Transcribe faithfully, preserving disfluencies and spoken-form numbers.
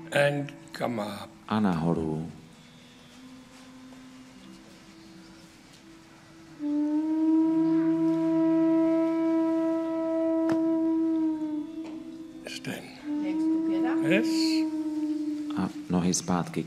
And come up. A nahoru. Stand. Next together. Yes. A nohy zpátky k